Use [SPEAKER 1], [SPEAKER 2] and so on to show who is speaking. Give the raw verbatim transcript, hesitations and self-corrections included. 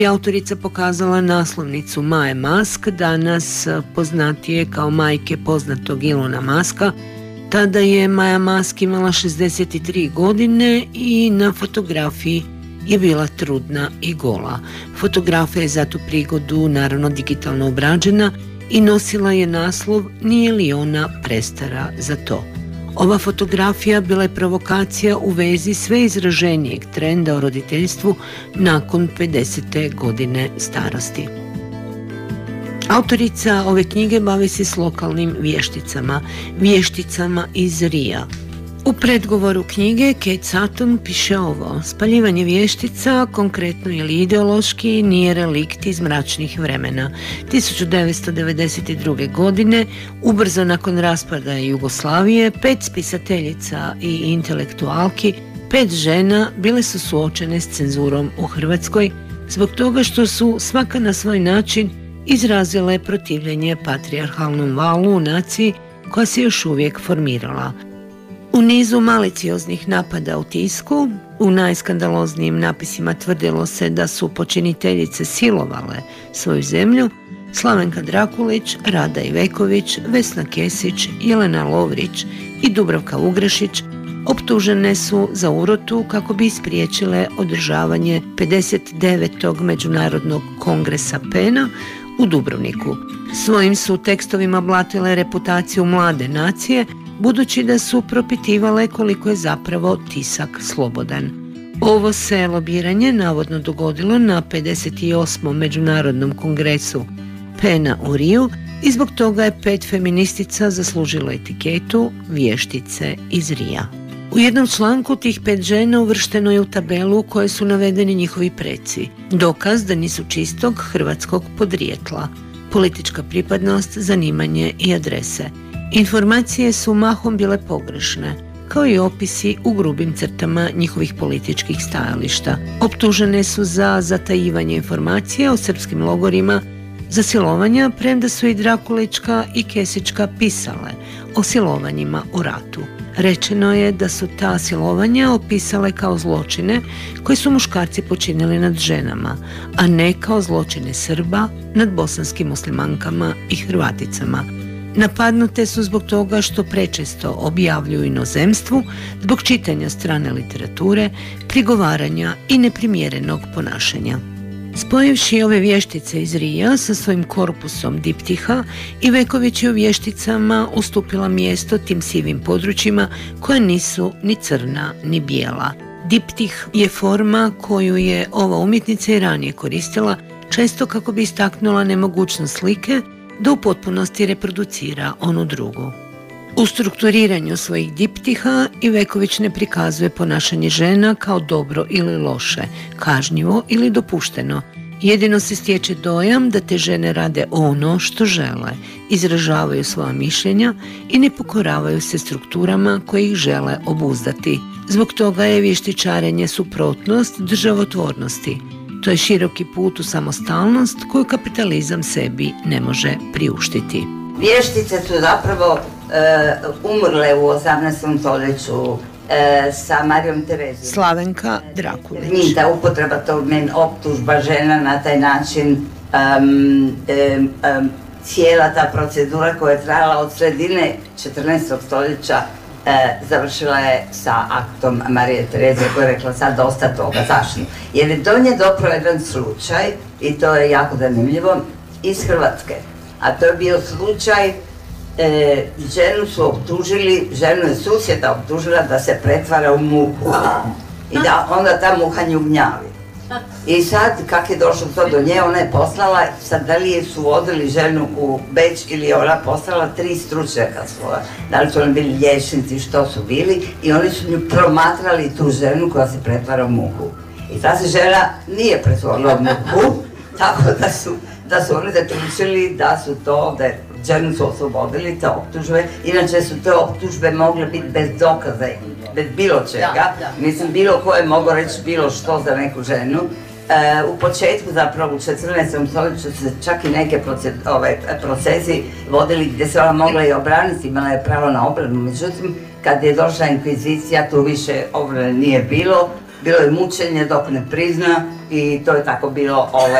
[SPEAKER 1] Autorica pokazala naslovnicu Maje Musk, danas poznatije kao majke poznatog Ilona Muska. Tada je Maja Musk imala šezdeset tri godine i na fotografiji je bila trudna i gola. Fotografija je za tu prigodu naravno digitalno obrađena i nosila je naslov Nije li ona prestara za to. Ova fotografija bila je provokacija u vezi sve izraženijeg trenda o roditeljstvu nakon pedesete godine starosti. Autorica ove knjige bavi se s lokalnim vješticama, vješticama iz Rija. U predgovoru knjige Kate Sutton piše ovo: spaljivanje vještica, konkretno ili ideološki, nije relikt iz mračnih vremena. tisuću devetsto devedeset druge. godine, ubrzo nakon raspada Jugoslavije, pet spisateljica i intelektualki, pet žena bile su suočene s cenzurom u Hrvatskoj zbog toga što su svaka na svoj način izrazile protivljenje patrijarhalnom valu u naciji koja se još uvijek formirala. U nizu malicioznih napada u tisku, u najskandaloznijim napisima tvrdilo se da su počiniteljice silovale svoju zemlju, Slavenka Drakulić, Rada Iveković, Vesna Kesić, Jelena Lovrić i Dubravka Ugrešić optužene su za urotu kako bi spriječile održavanje pedeset devetog Međunarodnog kongresa pena u Dubrovniku. Svojim su tekstovima blatile reputaciju mlade nacije, budući da su propitivale koliko je zapravo tisak slobodan. Ovo se lobiranje navodno dogodilo na pedeset osmom Međunarodnom kongresu pena u Riju i zbog toga je pet feministica zaslužilo etiketu vještice iz Rija. U jednom članku tih pet žena uvršteno je u tabelu u kojoj su navedeni njihovi preci, dokaz da nisu čistog hrvatskog podrijetla, politička pripadnost, zanimanje i adrese. Informacije su mahom bile pogrešne, kao i opisi u grubim crtama njihovih političkih stajališta. Optužene su za zatajivanje informacija o srpskim logorima, za silovanja, premda su i Drakulićka i Kesićka pisale o silovanjima u ratu. Rečeno je da su ta silovanja opisale kao zločine koje su muškarci počinili nad ženama, a ne kao zločine Srba nad bosanskim muslimankama i Hrvaticama. Napadnute su zbog toga što prečesto objavljuju inozemstvu, zbog čitanja strane literature, prigovaranja i neprimjerenog ponašanja. Spojivši ove vještice iz Rija sa svojim korpusom diptiha, Iveković je u vješticama ustupila mjesto tim sivim područjima koja nisu ni crna ni bijela. Diptih je forma koju je ova umjetnica i ranije koristila, često kako bi istaknula nemogućnost slike da u potpunosti reproducira onu drugu. U strukturiranju svojih diptiha Iveković ne prikazuje ponašanje žena kao dobro ili loše, kažnjivo ili dopušteno. Jedino se stječe dojam da te žene rade ono što žele, izražavaju svoja mišljenja i ne pokoravaju se strukturama koje ih žele obuzdati. Zbog toga je vještičarenje suprotnost državotvornosti. To je široki put u samostalnost koju kapitalizam sebi ne može priuštiti.
[SPEAKER 2] Vještice su zapravo e, umrle u osamnaestom stoljeću e, sa Marijom Terezijom.
[SPEAKER 1] Slavenka Drakulić.
[SPEAKER 2] Mi ta upotreba tog men optužba žena na taj način, um, um, um, cijela ta procedura koja je trajala od sredine četrnaestog stoljeća E, završila je sa aktom Marije Terezije koja je rekla sad dosta toga. Zašto? Jer je do nje dopro jedan slučaj, i to je jako zanimljivo, iz Hrvatske. A to je bio slučaj, e, ženu su optužili, ženu je susjeda optužila da se pretvara u muhu i da onda ta muha njugnjavi. I sad, kak je došlo to do nje, ona je poslala, sad da li je su vodili ženu u Beč ili je ona poslala tri stručnjaka svoja, da li su oni bili liječnici, što su bili, i oni su nju promatrali tu ženu koja se pretvara u muhu. I ta se žena nije pretvorila u muhu, tako da su, da su oni zaključili da su to, da ženu su oslobodili te optužbe, inače su te optužbe mogle biti bez dokaza, bez bilo čega, da, da. Mislim, bilo ko je mogao reći bilo što za neku ženu. E, u početku, zapravo u četrnaestom stoljeću se čak i neke proces, ove, procesi vodili gdje se ona mogla i obraniti, imala je pravo na obranu, međutim, kad je došla inkvizicija, tu više obrane nije bilo, bilo je mučenje dok ne prizna i to je tako bilo ovaj,